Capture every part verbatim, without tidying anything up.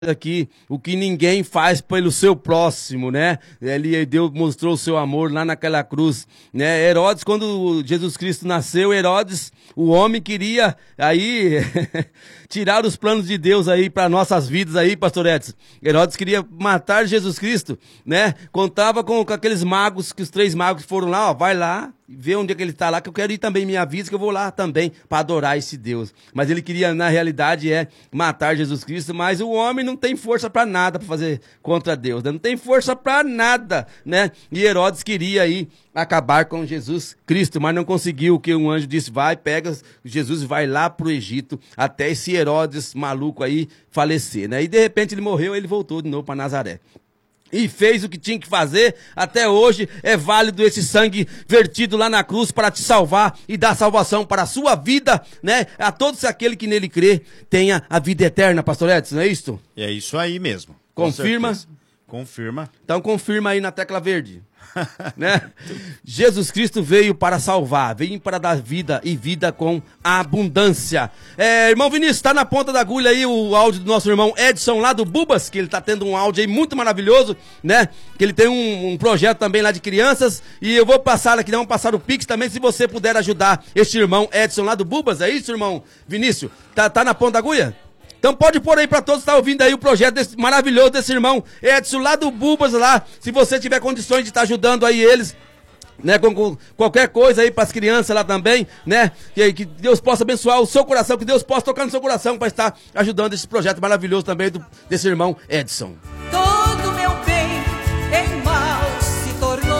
aqui o que ninguém faz pelo seu próximo, né? Ele Deus mostrou o seu amor lá naquela cruz, né? Herodes, quando Jesus Cristo nasceu, Herodes, o homem, queria aí tirar os planos de Deus aí para nossas vidas aí, pastor Edson. Herodes queria matar Jesus Cristo, né? Contava com, com aqueles magos, que os três magos foram lá, ó, vai lá, vê onde é que ele está lá, que eu quero ir também, me avisa que eu vou lá também para adorar esse Deus. Mas ele queria, na realidade, é matar Jesus Cristo, mas o homem não tem força para nada para fazer contra Deus, né? Não tem força para nada, né? E Herodes queria aí acabar com Jesus Cristo, mas não conseguiu, que um anjo disse, vai, pega Jesus e vai lá pro Egito, até esse Herodes maluco aí falecer, né? E de repente ele morreu, ele voltou de novo para Nazaré. E fez o que tinha que fazer. Até hoje é válido esse sangue vertido lá na cruz para te salvar e dar salvação para a sua vida, né? A todos aquele que nele crê tenha a vida eterna, pastor Edson, não é isso? É isso aí mesmo. Confirma? Confirma. Então confirma aí na tecla verde. Né? Jesus Cristo veio para salvar, veio para dar vida e vida com abundância. É, irmão Vinícius, está na ponta da agulha aí o áudio do nosso irmão Edson lá do Bubas, que ele está tendo um áudio aí muito maravilhoso, né? Que ele tem um, um projeto também lá de crianças, e eu vou passar aqui, vamos passar o Pix também, se você puder ajudar este irmão Edson lá do Bubas, é isso, irmão Vinícius? Tá, tá na ponta da agulha? Então pode pôr aí para todos que estão ouvindo aí o projeto desse, maravilhoso desse irmão Edson lá do Bubas lá, se você tiver condições de estar ajudando aí eles, né, com, com qualquer coisa aí para as crianças lá também, né, que, que Deus possa abençoar o seu coração, que Deus possa tocar no seu coração para estar ajudando esse projeto maravilhoso também do, desse irmão Edson. Todo meu bem em mal se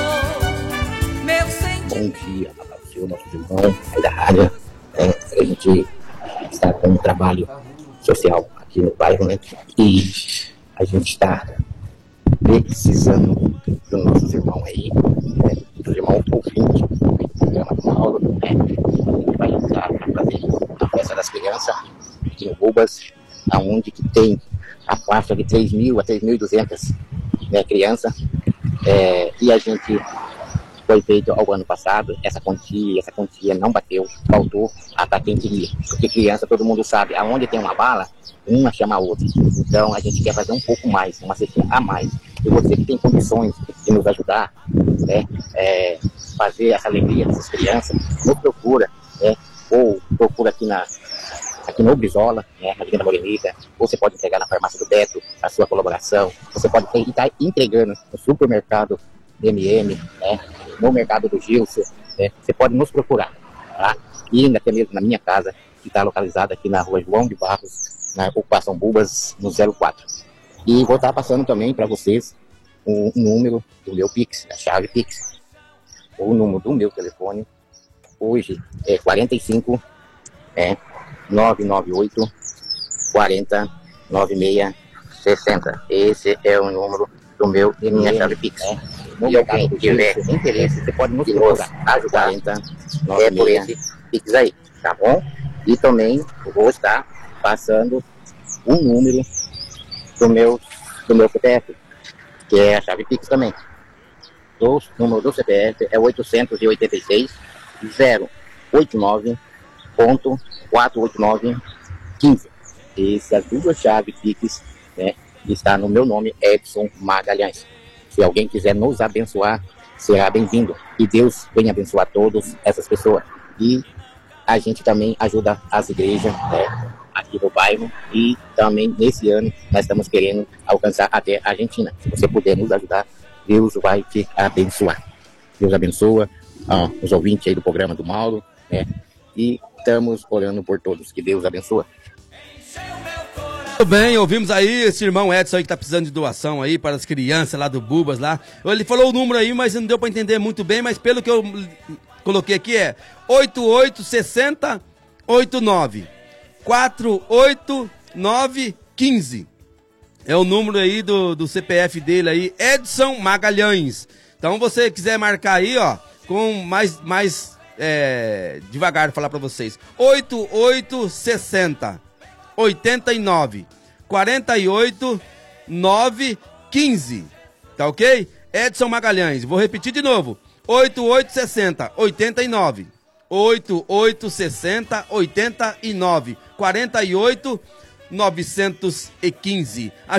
tornou meu sentimento. Bom dia para o senhor, nosso irmão aí da rádio, né, a gente está com um trabalho social aqui no bairro, né? E a gente está precisando dos nossos irmãos aí, né? Dos irmãos ouvintes do programa do Paulo, né? A gente vai estar para fazer a festa das crianças aqui no Bubas, aonde que tem a faixa de três mil a três mil e duzentas, né, crianças, é, e a gente foi feito ao ano passado, essa quantia, essa quantia não bateu, faltou para quem queria. Porque criança, todo mundo sabe, aonde tem uma bala, uma chama a outra. Então, a gente quer fazer um pouco mais, uma cestinha a mais. E você que tem condições de nos ajudar, né, é, fazer essa alegria dessas crianças, nos procura, né, ou procura aqui, na, aqui no Brizola, né, na Avenida Morenica, ou você pode entregar na farmácia do Beto a sua colaboração, você pode estar entregando no supermercado M M, né, no mercado do Gilson, né, você pode nos procurar, tá? E até mesmo na minha casa, que está localizada aqui na rua João de Barros, na ocupação Bubas, no zero quatro. E vou estar passando também para vocês o um número do meu Pix, da chave Pix, o número do meu telefone, hoje é quarenta e cinco, é, nove nove oito, quarenta, noventa e seis, sessenta. Esse é o número do meu e minha chave Pix. É. E alguém tiver interesse, você pode nos ajudar, então, é por esse Pix aí, tá bom? E também vou estar passando o um número do meu, do meu C P F, que é a chave Pix também. O número do C P F é oitocentos e oitenta e seis, zero oito nove ponto quatrocentos e oitenta e nove quinze. Essas duas chaves Pix, né, está no meu nome, Edson Magalhães. Se alguém quiser nos abençoar, será bem-vindo. E Deus venha abençoar todas essas pessoas. E a gente também ajuda as igrejas, né, aqui no bairro. E também, nesse ano, nós estamos querendo alcançar até a Argentina. Se você puder nos ajudar, Deus vai te abençoar. Deus abençoa ó, os ouvintes aí do programa do Mauro, né? E estamos orando por todos. Que Deus abençoe. Muito bem, ouvimos aí esse irmão Edson aí que tá precisando de doação aí para as crianças lá do Bubas lá. Ele falou o número aí, mas não deu para entender muito bem, mas pelo que eu coloquei aqui é oito oito seis zero oito nove quatro oito nove um cinco. É o número aí do, do C P F dele aí, Edson Magalhães. Então você quiser marcar aí, ó, com mais, mais é, devagar falar para vocês. oito oito seis zero oitenta e nove, quarenta e oito, nove, quinze. Tá ok? Edson Magalhães. Vou repetir de novo. oito oito seis zero, oitenta e nove, oito oito seis zero, oitenta e nove, quarenta e oito, novecentos e quinze.